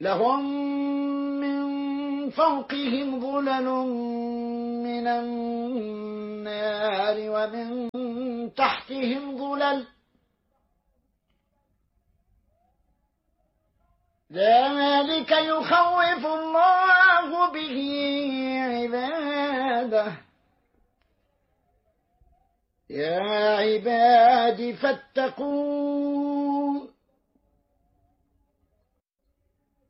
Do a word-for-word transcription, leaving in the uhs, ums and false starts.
لهم من فوقهم ظلل من النار ومن تحتهم ظلل ذلك يخوف الله به عباده يا عباد فاتقون